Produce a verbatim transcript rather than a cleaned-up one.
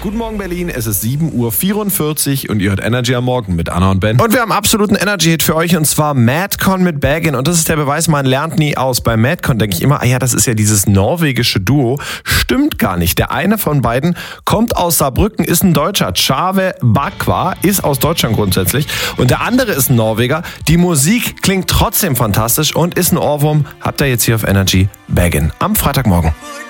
Guten Morgen Berlin, es ist sieben Uhr vierundvierzig und ihr hört Energy am Morgen mit Anna und Ben. Und wir haben absoluten Energy-Hit für euch und zwar Madcon mit Baggin. Und das ist der Beweis, man lernt nie aus. Bei Madcon denke ich immer, ah ja, das ist ja dieses norwegische Duo. Stimmt gar nicht. Der eine von beiden kommt aus Saarbrücken, ist ein Deutscher. Chave Bakwa ist aus Deutschland grundsätzlich. Und der andere ist ein Norweger. Die Musik klingt trotzdem fantastisch und ist ein Ohrwurm. Habt ihr jetzt hier auf Energy Baggin am Freitagmorgen.